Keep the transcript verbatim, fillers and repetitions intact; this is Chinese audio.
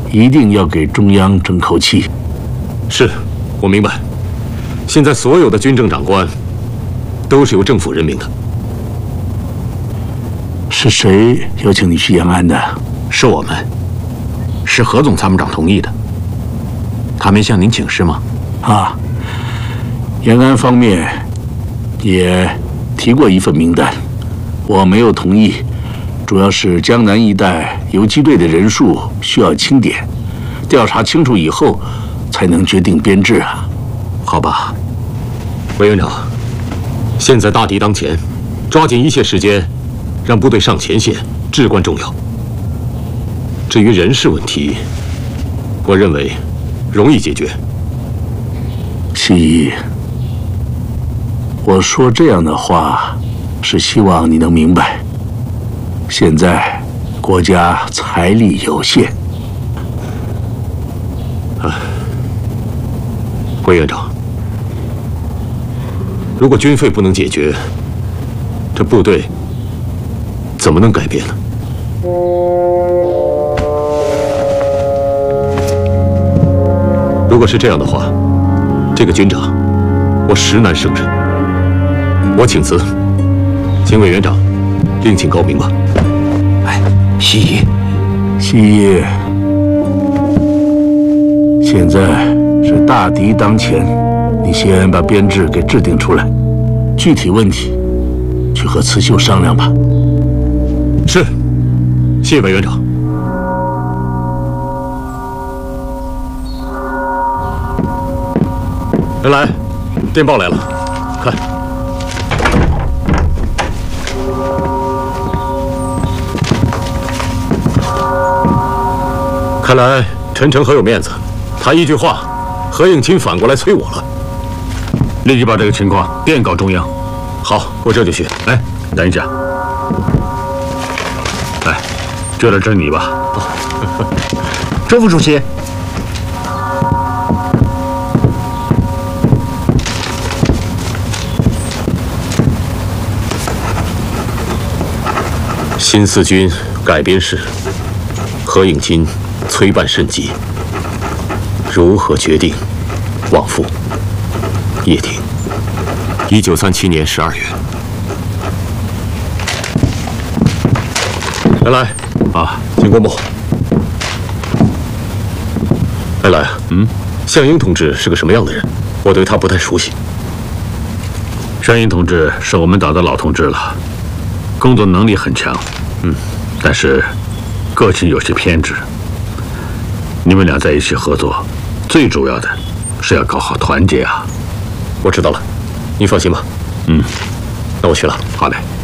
一定要给中央争口气。 是，我明白。现在所有的军政长官都是由政府任命的。 是谁邀请你去延安的？ 是我们，是何总参谋长同意的。他没向您请示吗？ 啊，延安方面也提过一份名单，我没有同意，主要是江南一带游击队的人数需要清点，调查清楚以后才能决定编制啊。 好吧， 委员长，现在大敌当前，抓紧一切时间，让部队上前线至关重要。至于人事问题，我认为容易解决。 西义，我说这样的话，是希望你能明白，现在国家财力有限。 啊，委员长，如果军费不能解决，这部队怎么能改变呢？如果是这样的话，这个军长我实难胜任。我请辞，请委员长另请高明吧。 哎，西义， 西义，现在是大敌当前，你先把编制给制定出来，具体问题去和慈秀商量吧。 是，谢委员长。来来，电报来了，看。看来陈诚很有面子，他一句话，何应钦反过来催我了。 立即把这个情况电告中央。 好，我这就去。 哎，等一下，来，这点正你吧。 周副主席。 新四军改编事，何应钦催办甚急，如何决定？望复。叶挺，一九三七年十二月。来来，啊，请过目。来来，嗯，项英同志是个什么样的人？我对他不太熟悉。 项英同志是我们党的老同志了，工作能力很强，嗯，但是个性有些偏执。你们俩在一起合作，最主要的是要搞好团结啊。 我知道了，您放心吧。 嗯， 那我去了。 好嘞。